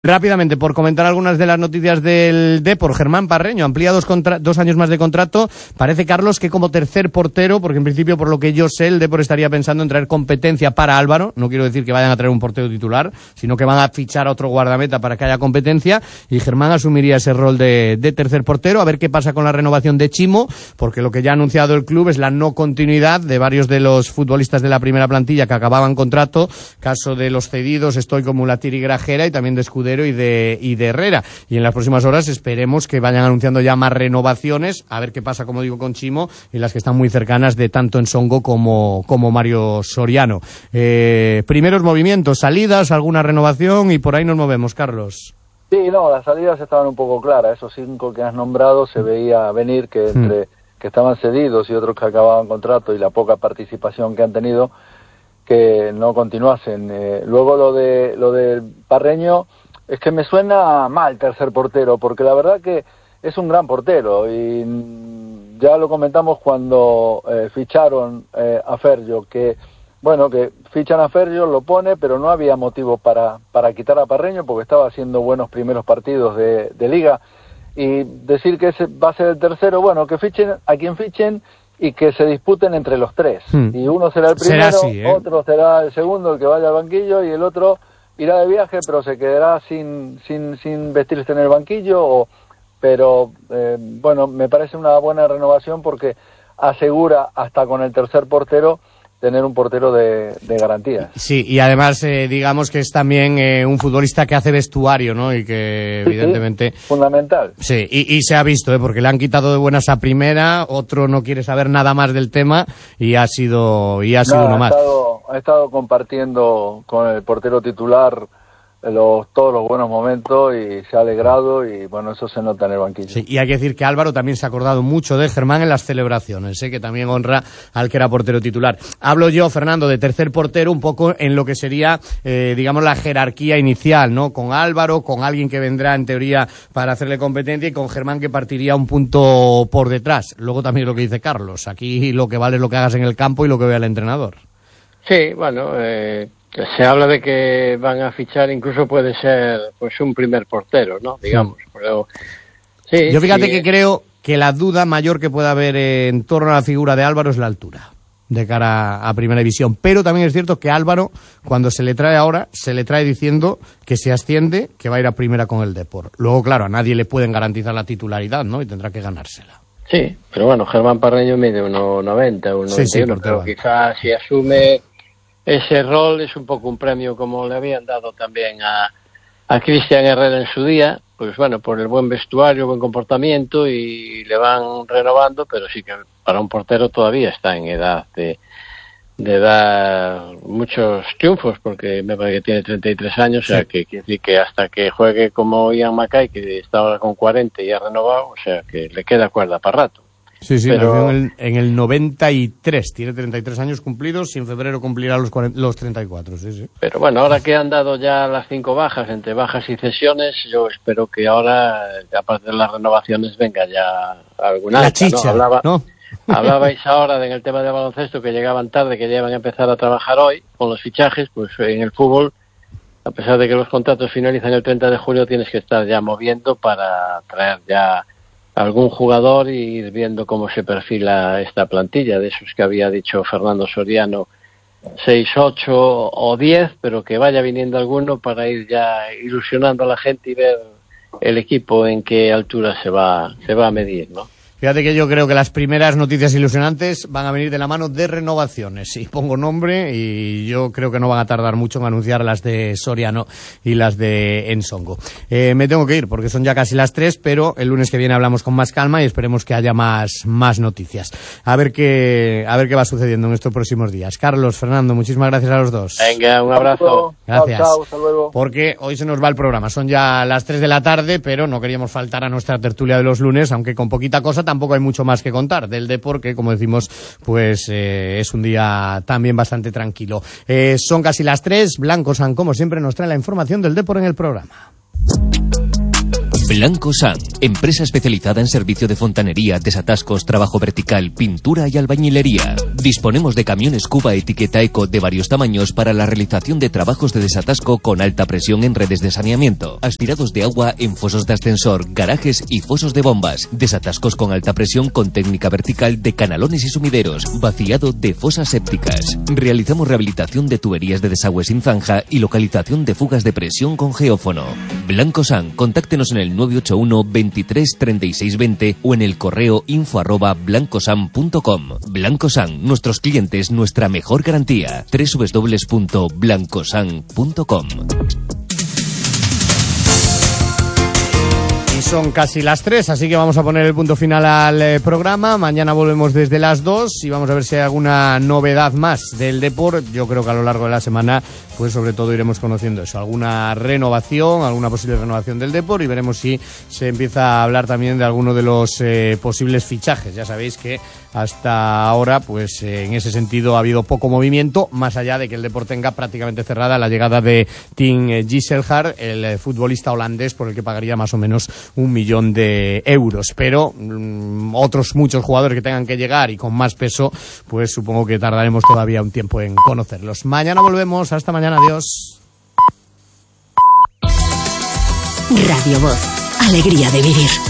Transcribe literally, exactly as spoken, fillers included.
Rápidamente, por comentar algunas de las noticias del Depor, Germán Parreño amplía dos, contra- dos años más de contrato. Parece, Carlos, que como tercer portero, porque en principio, por lo que yo sé, el Depor estaría pensando en traer competencia para Álvaro. No quiero decir que vayan a traer un portero titular, sino que van a fichar a otro guardameta para que haya competencia, y Germán asumiría ese rol de, de tercer portero. A ver qué pasa con la renovación de Chimo, porque lo que ya ha anunciado el club es la no continuidad de varios de los futbolistas de la primera plantilla que acababan contrato, caso de los cedidos, estoy como Mulattir y Grajera, y también de Escudero y de, y de Herrera. Y en las próximas horas esperemos que vayan anunciando ya más renovaciones, a ver qué pasa, como digo, con Chimo, y las que están muy cercanas de tanto Ensongo como, como Mario Soriano. Eh, primeros movimientos, salidas, alguna renovación, y por ahí nos movemos, Carlos. Sí, no, las salidas estaban un poco claras. Esos cinco que has nombrado se veía venir que entre hmm. que estaban cedidos y otros que acababan contrato y la poca participación que han tenido, que no continuasen. Eh, luego lo de lo del Parreño, es que me suena mal tercer portero, porque la verdad que es un gran portero, y ya lo comentamos cuando eh, ficharon eh, a Fergio, que bueno, que fichan a Fergio, lo pone, pero no había motivo para, para quitar a Parreño, porque estaba haciendo buenos primeros partidos de, de liga, y decir que ese va a ser el tercero, bueno, que fichen a quien fichen y que se disputen entre los tres, hmm. y uno será el primero, será así, ¿eh? Otro será el segundo, el que vaya al banquillo, y el otro irá de viaje, pero se quedará sin sin sin vestirse en el banquillo, o, pero eh, bueno, me parece una buena renovación porque asegura hasta con el tercer portero tener un portero de, de garantía. Sí, y además eh, digamos que es también eh, un futbolista que hace vestuario, ¿no? Y que sí, evidentemente... Sí, fundamental. Sí, y, y se ha visto, ¿eh? Porque le han quitado de buenas a primera, otro no quiere saber nada más del tema, y ha sido y ha sido no, uno ha más. Estado, ha estado compartiendo con el portero titular Los, todos los buenos momentos, y se ha alegrado, y bueno, eso se nota en el banquillo. Sí, y hay que decir que Álvaro también se ha acordado mucho de Germán en las celebraciones, ¿eh? Que también honra al que era portero titular. Hablo yo, Fernando, de tercer portero un poco en lo que sería, eh, digamos, la jerarquía inicial, ¿no? Con Álvaro, con alguien que vendrá en teoría para hacerle competencia, y con Germán, que partiría un punto por detrás. Luego también lo que dice Carlos, aquí lo que vale es lo que hagas en el campo y lo que vea el entrenador. Sí, bueno, eh... se habla de que van a fichar, incluso puede ser pues un primer portero, ¿no? Digamos, sí. Pero sí. Yo fíjate sí. que creo que la duda mayor que pueda haber en torno a la figura de Álvaro es la altura de cara a Primera División, pero también es cierto que Álvaro, cuando se le trae ahora, se le trae diciendo que se asciende, que va a ir a Primera con el Depor. Luego, claro, a nadie le pueden garantizar la titularidad, ¿no? Y tendrá que ganársela. Sí, pero bueno, Germán Parreño mide uno noventa, uno noventa y uno, sí, sí, pero quizás si asume ese rol es un poco un premio, como le habían dado también a, a Cristian Herrera en su día, pues bueno, por el buen vestuario, buen comportamiento, y le van renovando, pero sí que para un portero todavía está en edad de, de dar muchos triunfos, porque me parece que tiene treinta y tres años, sí. O sea, que quiere decir que hasta que juegue como Ian Mackay, que está ahora con cuarenta y ha renovado, o sea, que le queda cuerda para rato. Sí, sí, pero... nació en el, en el noventa y tres, tiene treinta y tres años cumplidos, y en febrero cumplirá los, cuarenta, los treinta y cuatro, sí, sí. Pero bueno, ahora que han dado ya las cinco bajas, entre bajas y cesiones, yo espero que ahora, aparte de las renovaciones, venga ya alguna la alta, chicha, ¿no? Hablaba, ¿no? Hablabais ahora en el tema del baloncesto, que llegaban tarde, que ya iban a empezar a trabajar hoy con los fichajes, pues en el fútbol, a pesar de que los contratos finalizan el treinta de julio, tienes que estar ya moviendo para traer ya algún jugador y ir viendo cómo se perfila esta plantilla, de esos que había dicho Fernando Soriano, seis, ocho o diez, pero que vaya viniendo alguno para ir ya ilusionando a la gente y ver el equipo en qué altura se va se va a medir, ¿no? Fíjate que yo creo que las primeras noticias ilusionantes van a venir de la mano de renovaciones. Y pongo nombre, y yo creo que no van a tardar mucho en anunciar las de Soriano y las de Ensongo. Eh, me tengo que ir porque son ya casi las tres, pero el lunes que viene hablamos con más calma y esperemos que haya más, más noticias. A ver qué, a ver qué va sucediendo en estos próximos días. Carlos, Fernando, muchísimas gracias a los dos. Venga, un abrazo. Gracias. Chao, chao, hasta luego. Porque hoy se nos va el programa. Son ya las tres de la tarde, pero no queríamos faltar a nuestra tertulia de los lunes, aunque con poquita cosa tampoco hay mucho más que contar del Depor, que como decimos, pues eh, es un día también bastante tranquilo. Eh, son casi las tres. Blanco San, como siempre, nos trae la información del Depor en el programa. Blanco San, empresa especializada en servicio de fontanería, desatascos, trabajo vertical, pintura y albañilería. Disponemos de camiones Cuba etiqueta Eco de varios tamaños para la realización de trabajos de desatasco con alta presión en redes de saneamiento, aspirados de agua en fosos de ascensor, garajes y fosos de bombas, desatascos con alta presión con técnica vertical de canalones y sumideros, vaciado de fosas sépticas. Realizamos rehabilitación de tuberías de desagüe sin zanja y localización de fugas de presión con geófono. Blanco San, contáctenos en el nueve ocho uno, veintitrés, treinta y seis veinte o en el correo info arroba blancosan punto com. Blanco San, nuestros clientes, nuestra mejor garantía. doble u doble u doble u punto blancosan punto com. Son casi las tres, así que vamos a poner el punto final al eh, programa. Mañana volvemos desde las dos y vamos a ver si hay alguna novedad más del deporte. Yo creo que a lo largo de la semana, pues sobre todo iremos conociendo eso, alguna renovación, alguna posible renovación del deporte, y veremos si se empieza a hablar también de alguno de los eh, posibles fichajes. Ya sabéis que hasta ahora, pues eh, en ese sentido ha habido poco movimiento, más allá de que el deporte tenga prácticamente cerrada la llegada de Tim Gisselhard, el eh, futbolista holandés, por el que pagaría más o menos un millón de euros, pero mmm, otros muchos jugadores que tengan que llegar y con más peso, pues supongo que tardaremos todavía un tiempo en conocerlos. Mañana volvemos, hasta mañana, adiós. Radio Voz, alegría de vivir.